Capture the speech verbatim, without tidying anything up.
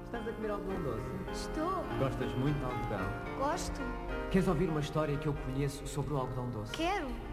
Estás a comer algodão doce? Estou. Gostas muito de algodão? Gosto. Queres ouvir uma história que eu conheço sobre o algodão doce? Quero.